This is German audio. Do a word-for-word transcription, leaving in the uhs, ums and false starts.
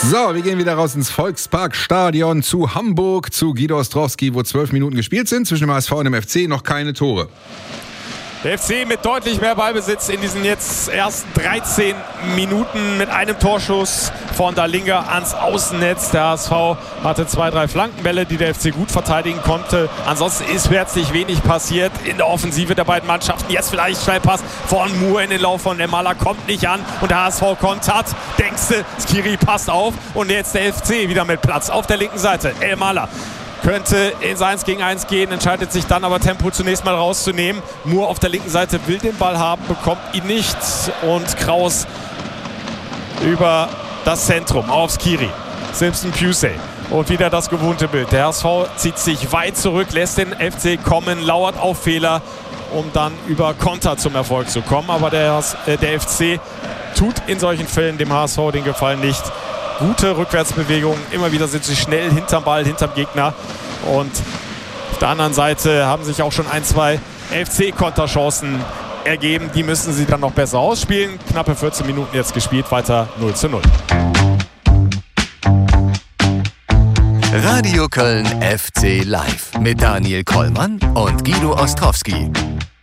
So, wir gehen wieder raus ins Volksparkstadion zu Hamburg, zu Guido Ostrowski, wo zwölf Minuten gespielt sind. Zwischen dem H S V und dem F C noch keine Tore. Der F C mit deutlich mehr Ballbesitz in diesen jetzt ersten dreizehn Minuten mit einem Torschuss von Dalinga ans Außennetz. Der H S V hatte zwei, drei Flankenbälle, die der F C gut verteidigen konnte. Ansonsten ist herzlich wenig passiert in der Offensive der beiden Mannschaften. Jetzt vielleicht Steilpass von Moore in den Lauf von Elmalah, kommt nicht an und der H S V kontert. Denkst du, Skiri passt auf und jetzt der F C wieder mit Platz auf der linken Seite. Elmalah könnte ins eins gegen eins gehen, entscheidet sich dann aber Tempo zunächst mal rauszunehmen. Moore auf der linken Seite will den Ball haben, bekommt ihn nicht und Kraus über das Zentrum auf Skiri. Simpson Pusey und wieder das gewohnte Bild. Der H S V zieht sich weit zurück, lässt den F C kommen, lauert auf Fehler, um dann über Konter zum Erfolg zu kommen. Aber der, äh, der F C tut in solchen Fällen dem H S V den Gefallen nicht. Gute Rückwärtsbewegungen, immer wieder sind sie schnell hinterm Ball, hinterm Gegner. Und auf der anderen Seite haben sich auch schon ein, zwei F C-Konterchancen ergeben. Die müssen sie dann noch besser ausspielen. Knappe vierzehn Minuten jetzt gespielt, weiter null zu null. Radio Köln F C Live mit Daniel Kollmann und Guido Ostrowski.